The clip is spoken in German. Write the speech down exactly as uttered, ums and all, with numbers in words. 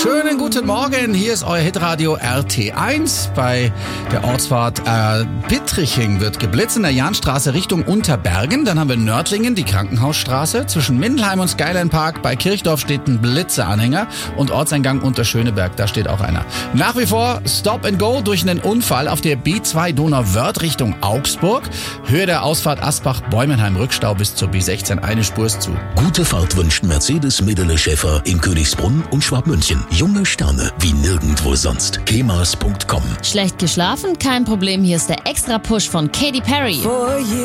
Schönen guten Morgen, hier ist euer Hitradio R T eins. Bei der Ortsfahrt äh, Bittriching wird geblitzt in der Jahnstraße Richtung Unterbergen. Dann haben wir Nördlingen, die Krankenhausstraße. Zwischen Mindelheim und Skyline Park bei Kirchdorf steht ein Blitzeanhänger und Ortseingang unter Schöneberg, da steht auch einer. Nach wie vor Stop and Go durch einen Unfall auf der B zwei Donauwörth Richtung Augsburg. Höhe der Ausfahrt Asbach-Bäumenheim, Rückstau bis zur B sechzehn, eine Spur ist zu. Gute Fahrt wünscht Mercedes Medele Schäfer in Königsbrunn und Schwabmünchen. Junge Sterne wie nirgendwo sonst. kemas punkt com. Schlecht geschlafen? Kein Problem. Hier ist der Extra-Push von Katy Perry.